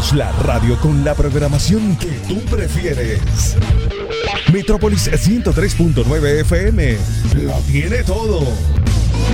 Somos la radio con la programación que tú prefieres. Metrópolis 103.9 FM lo tiene todo.